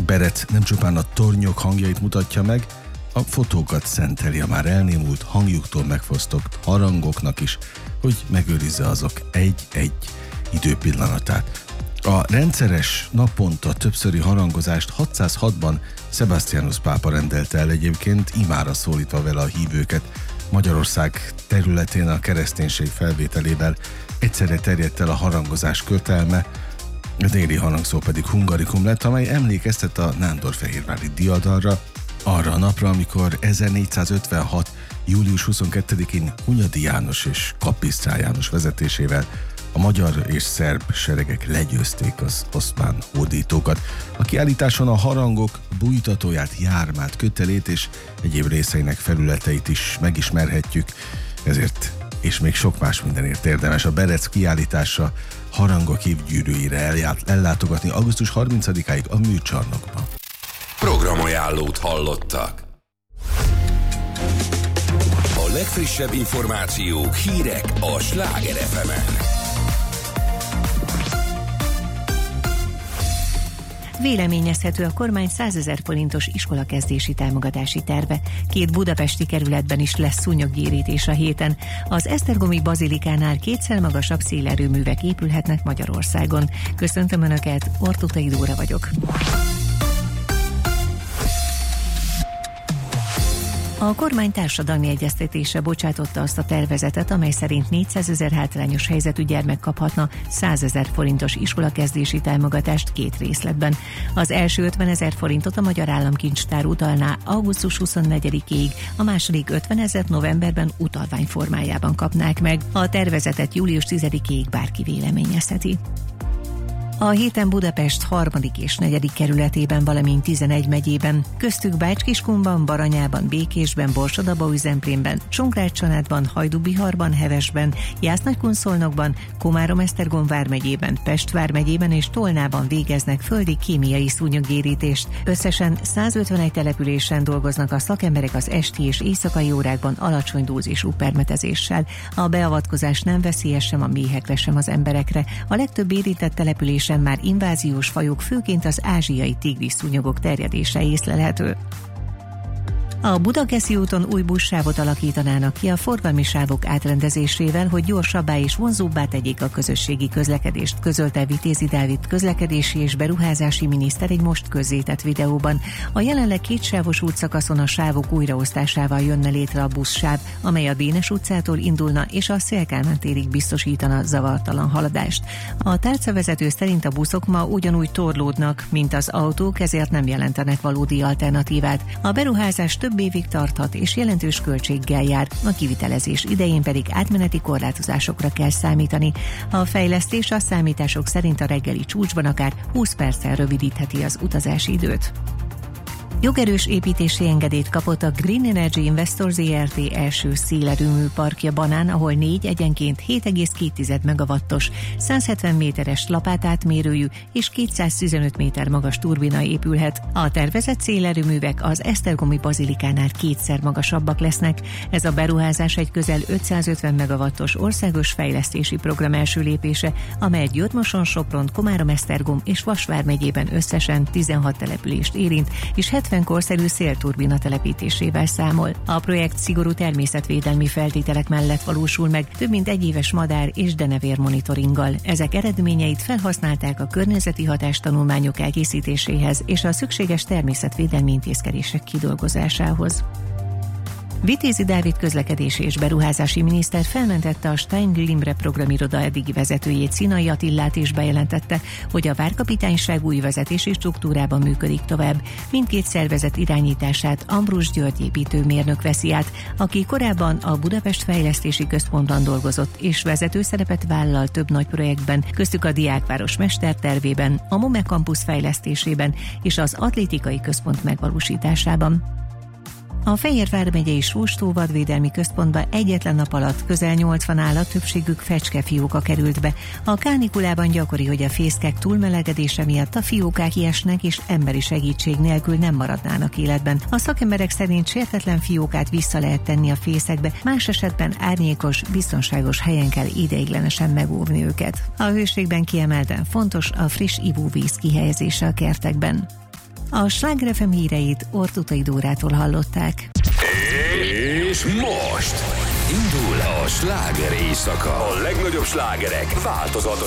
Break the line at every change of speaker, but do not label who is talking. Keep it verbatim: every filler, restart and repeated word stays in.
Berec nem csupán a tornyok hangjait mutatja meg, a fotókat szenteli a már elnémult hangjuktól megfosztott harangoknak is, hogy megőrizze azok egy-egy időpillanatát. A rendszeres, naponta többszöri harangozást hatszázhatban Sebastianus pápa rendelte el, egyébként imára szólítva vele a hívőket. Magyarország területén a kereszténység felvételével egyszerre terjedt el a harangozás kötelme, a déli harangszó pedig hungarikum lett, amely emlékeztet a nándorfehérvári diadalra, arra a napra, amikor ezernégyszázötvenhat. július huszonkettedikén Hunyadi János és Kapisztrán János vezetésével a magyar és szerb seregek legyőzték az oszmán hódítókat. A kiállításon a harangok bújtatóját, jármát, kötelét és egyéb részeinek felületeit is megismerhetjük, ezért és még sok más mindenért érdemes a Berec kiállítása harangok évgyűrűire ellátogatni augusztus harmincadikáig a műcsarnokban.
Programajánlót hallottak. A legfrissebb információk, hírek a Sláger ef emen.
Véleményezhető a kormány százezer forintos iskolakezdési támogatási terve. Két budapesti kerületben is lesz szúnyoggyérítés a héten. Az esztergomi bazilikánál kétszer magasabb szélerőművek épülhetnek Magyarországon. Köszöntöm Önöket, Ortutai Dóra vagyok. A kormány társadalmi egyeztetése bocsátotta azt a tervezetet, amely szerint négyszázezer hátrányos helyzetű gyermek kaphatna százezer forintos iskolakezdési támogatást két részletben. Az első ötvenezer forintot a Magyar Államkincstár utalná augusztus huszonnegyedikéig, a második ötvenezret novemberben utalvány formájában kapnák meg. A tervezetet július tizedikéig bárki véleményezheti. A héten Budapest harmadik és negyedik kerületében, valamint tizenegy megyében, köztük Bács-Kiskunban, Baranyában, Békésben, Borsod-Abaúj-Zemplénben, Csongrád-Csanádban, Hajdú-Biharban, Hevesben, Jász-Nagykunszolnokban, Komárom-Esztergom vármegyében, Pest vármegyében és Tolnában végeznek földi kémiai szúnyoggyérítést. Összesen százötvenegy településen dolgoznak a szakemberek az esti és éjszakai órákban alacsony dózisú permetezéssel. A beavatkozás nem veszélyes sem a méhekre, sem az emberekre. A legtöbb érintett település már inváziós fajok, főként az ázsiai tigrisszúnyogok terjedése észlelhető. A Budaközi úton új buszsávot alakítanának ki a forgalmi sávok átrendezésével, hogy gyorsabbá és vonzóbbá tegyék a közösségi közlekedést, közölte Vitézi Dávid közlekedési és beruházási miniszter egy most közzétett videóban. A jelenleg kétsávos útszakaszon a sávok újraosztásával jönne létre a buszsáv, amely a Dénes utcától indulna és a Széll-Kálmán térig biztosítana zavartalan haladást. A tárcavezető szerint a buszok ma ugyanúgy torlódnak, mint az autók, ezért nem jelentenek valódi alternatívát. A beruházás több évig tarthat és jelentős költséggel jár, a kivitelezés idején pedig átmeneti korlátozásokra kell számítani. A fejlesztés a számítások szerint a reggeli csúcsban akár húsz perccel rövidítheti az utazási időt. Jogerős építési engedélyt kapott a Green Energy Investors zé er té első szélerőmű parkja Banán, ahol négy egyenként hét egész két megawattos, százhetven méteres lapátátmérőjű és kétszáztizenöt méter magas turbina épülhet. A tervezett szélerőművek az esztergomi bazilikánál kétszer magasabbak lesznek. Ez a beruházás egy közel ötszázötven megawattos országos fejlesztési program első lépése, amely Győr-Moson, Sopron, Komárom-Esztergom és Vas vármegyében összesen tizenhat települést érint, és hetven korszerű szélturbina telepítésével számol. A projekt szigorú természetvédelmi feltételek mellett valósul meg, több mint egy éves madár és denevér monitoringgal. Ezek eredményeit felhasználták a környezeti hatástanulmányok elkészítéséhez és a szükséges természetvédelmi intézkedések kidolgozásához. Vitézi Dávid közlekedési és beruházási miniszter felmentette a Steingl Imre programiroda eddigi vezetőjét, Színai Attillát, és bejelentette, hogy a várkapitányság új vezetési struktúrában működik tovább. Mindkét szervezet irányítását Ambrus György építőmérnök veszi át, aki korábban a Budapest Fejlesztési Központban dolgozott és vezető szerepet vállal több nagy projektben, köztük a Diákváros mestertervében, a MOME Campus fejlesztésében és az Atlétikai Központ megvalósításában. A Fejér vármegyei Sóstó vadvédelmi központba egyetlen nap alatt közel nyolcvan állat, többségük fecskefióka került be. A kánikulában gyakori, hogy a fészkek túlmelegedése miatt a fiókák ijesnek és emberi segítség nélkül nem maradnának életben. A szakemberek szerint sértetlen fiókát vissza lehet tenni a fészekbe, más esetben árnyékos, biztonságos helyen kell ideiglenesen megóvni őket. A hőségben kiemelten fontos a friss ivóvíz kihelyezése a kertekben. A Sláger ef em híreit Ortutai Dórától hallották.
És most indul a sláger éjszaka. A legnagyobb slágerek változatosan